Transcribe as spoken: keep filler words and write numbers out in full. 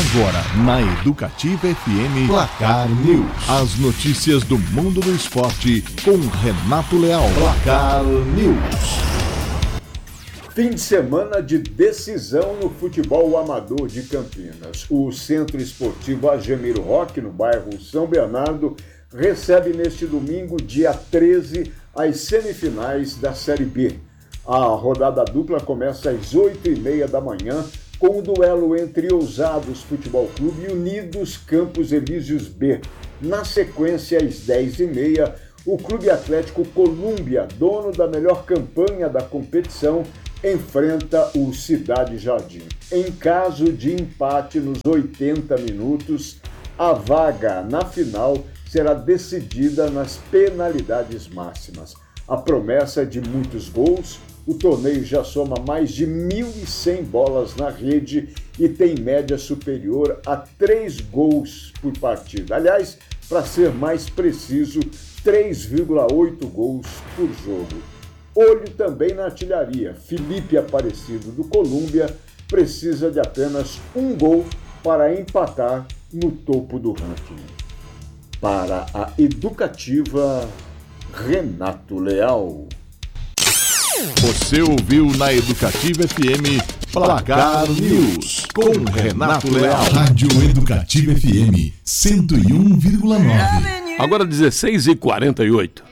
Agora, na Educativa F M, Placar News. As notícias do mundo do esporte com Renato Leal. Placar News. Fim de semana de decisão no futebol amador de Campinas. O Centro Esportivo Agemiro Roque, no bairro São Bernardo, recebe neste domingo, dia treze, as semifinais da Série B. A rodada dupla começa às oito e meia da manhã, com o duelo entre Ousados Futebol Clube e Unidos Campos Elíseos B. Na sequência, às dez e meia, o Clube Atlético Colúmbia, dono da melhor campanha da competição, enfrenta o Cidade Jardim. Em caso de empate nos oitenta minutos, a vaga na final será decidida nas penalidades máximas. A promessa é de muitos gols. O torneio já soma mais de mil e cem bolas na rede e tem média superior a três gols por partida. Aliás, para ser mais preciso, três vírgula oito gols por jogo. Olho também na artilharia. Felipe Aparecido do Colúmbia precisa de apenas um gol para empatar no topo do ranking. Para a Educativa, Renato Leal. Você ouviu na Educativa F M Placar News com Renato Leal. Rádio Educativa F M cento e um vírgula nove. Agora dezesseis e quarenta e oito.